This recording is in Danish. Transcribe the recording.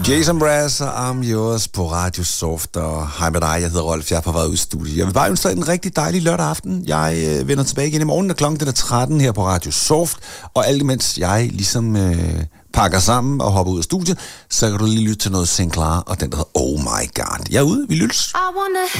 Jason Mraz og I'm Yours på Radio Soft, og hej med dig, jeg hedder Rolf, jeg er på vej ud i studiet. Jeg vil bare ønske dig en rigtig dejlig lørdag aften. Jeg vender tilbage igen i morgen, og klokken er 13 her på Radio Soft, og alt imens jeg ligesom pakker sammen og hopper ud af studiet, så kan du lige lytte til noget Sinclair, og den der hedder Oh My God. Jeg er ude, vi lyttes.